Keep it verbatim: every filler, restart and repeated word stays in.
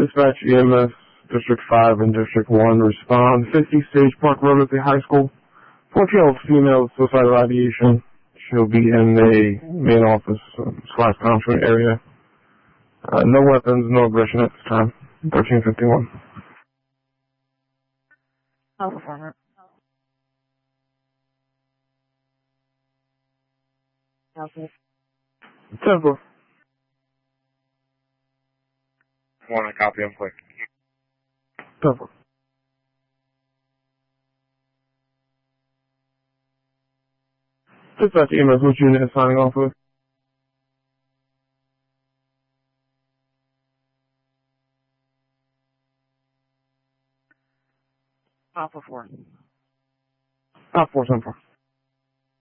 Dispatch E M S, District five and District one respond. fifty Sage Park Road at the high school. fourteen-year-old female with suicidal ideation. She'll be in the main office um, slash conference area. Uh, no weapons, no aggression at this time. thirteen fifty-one. I'll perform it. Okay. Temple. Want to copy them quick. Temple. Dispatch E M S, which unit is signing off with? Alpha four. Alpha four, Temple.